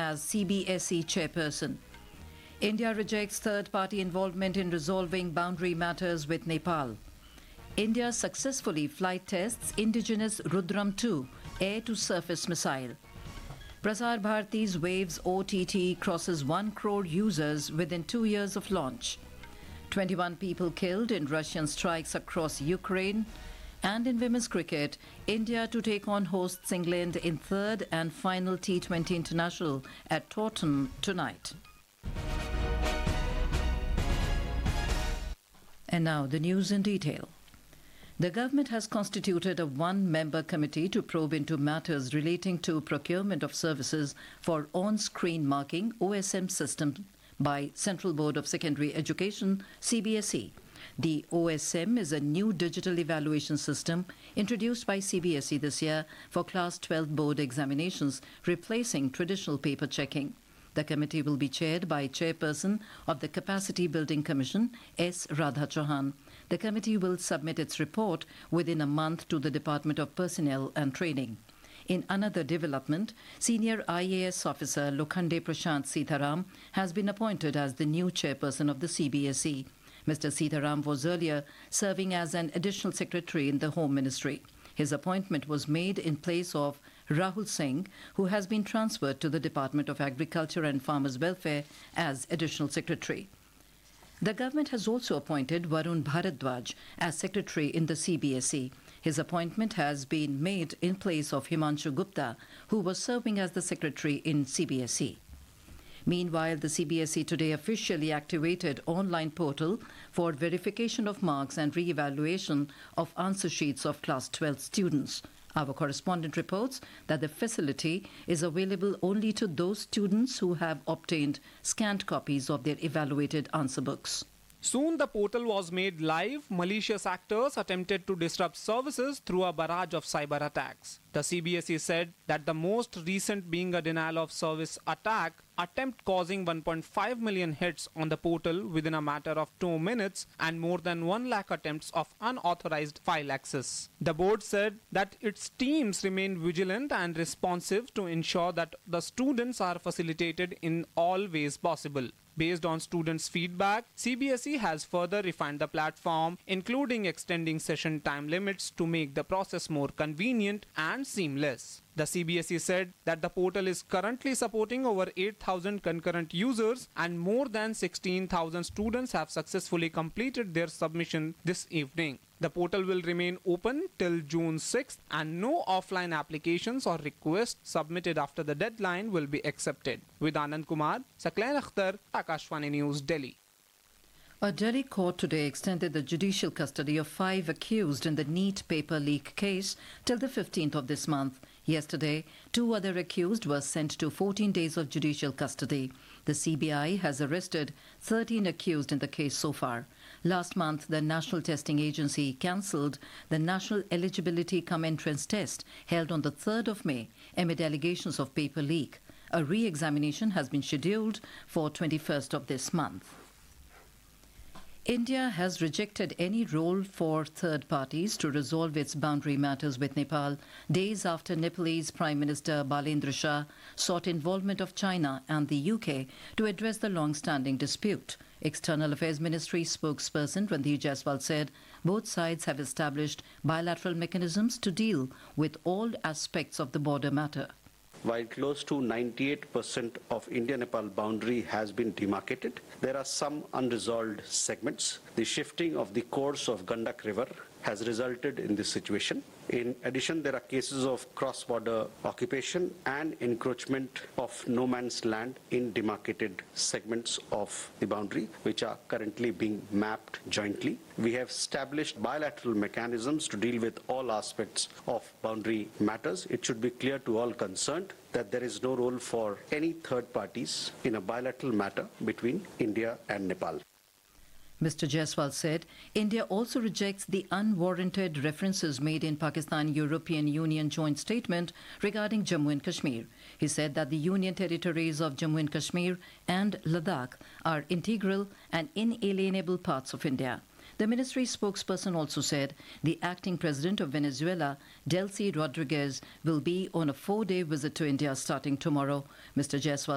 as CBSE chairperson. India rejects third-party involvement in resolving boundary matters with Nepal. India successfully flight tests indigenous Rudram-2 air-to-surface missile. Prasar Bharati's Waves OTT crosses 1 crore users within 2 years of launch. 21 people killed in Russian strikes across Ukraine. And in women's cricket, India to take on hosts England in third and final T20 international at Taunton tonight. And now the news in detail. The government has constituted a one-member committee to probe into matters relating to procurement of services for on-screen marking OSM system by Central Board of Secondary Education CBSE. The OSM is a new digital evaluation system introduced by CBSE this year for Class 12 board examinations, replacing traditional paper checking. The committee will be chaired by Chairperson of the Capacity Building Commission, S. Radha Chauhan. The committee will submit its report within a month to the Department of Personnel and Training. In another development, senior IAS officer Lokhande Prashant Sitharam has been appointed as the new chairperson of the CBSE. Mr. Sitharam was earlier serving as an additional secretary in the Home Ministry. His appointment was made in place of Rahul Singh, who has been transferred to the Department of Agriculture and Farmers Welfare as additional secretary. The government has also appointed Varun Bharadwaj as secretary in the CBSE. His appointment has been made in place of Himanshu Gupta, who was serving as the secretary in CBSE. Meanwhile, the CBSE today officially activated online portal for verification of marks and re-evaluation of answer sheets of Class 12 students. Our correspondent reports that the facility is available only to those students who have obtained scanned copies of their evaluated answer books. Soon the portal was made live. Malicious actors attempted to disrupt services through a barrage of cyber attacks. The CBSE said that the most recent being a denial of service attempt causing 1.5 million hits on the portal within a matter of 2 minutes and more than 1 lakh attempts of unauthorized file access. The board said that its teams remain vigilant and responsive to ensure that the students are facilitated in all ways possible. Based on students' feedback, CBSE has further refined the platform, including extending session time limits to make the process more convenient and seamless. The CBSE said that the portal is currently supporting over 8,000 concurrent users and more than 16,000 students have successfully completed their submission this evening. The portal will remain open till June 6th and no offline applications or requests submitted after the deadline will be accepted. With Anand Kumar, Sakleen Akhtar, Akashvani News, Delhi. A Delhi court today extended the judicial custody of 5 accused in the NEET paper leak case till the 15th of this month. Yesterday, 2 other accused were sent to 14 days of judicial custody. The CBI has arrested 13 accused in the case so far. Last month, the National Testing Agency cancelled the National Eligibility Cum Entrance Test held on the 3rd of May amid allegations of paper leak. A re-examination has been scheduled for 21st of this month. India has rejected any role for third parties to resolve its boundary matters with Nepal, days after Nepalese Prime Minister Balendra Shah sought involvement of China and the UK to address the long-standing dispute. External Affairs Ministry spokesperson Randhir Jaiswal said both sides have established bilateral mechanisms to deal with all aspects of the border matter. While close to 98% of India-Nepal boundary has been demarcated, there are some unresolved segments. The shifting of the course of Gandak River has resulted in this situation. In addition, there are cases of cross-border occupation and encroachment of no man's land in demarcated segments of the boundary, which are currently being mapped jointly. We have established bilateral mechanisms to deal with all aspects of boundary matters. It should be clear to all concerned that there is no role for any third parties in a bilateral matter between India and Nepal. Mr. Jaiswal said India also rejects the unwarranted references made in Pakistan-European Union joint statement regarding Jammu and Kashmir. He said that the Union territories of Jammu and Kashmir and Ladakh are integral and inalienable parts of India. The ministry spokesperson also said the acting president of Venezuela, Delcy Rodriguez, will be on a 4-day visit to India starting tomorrow. Mr. Jaiswal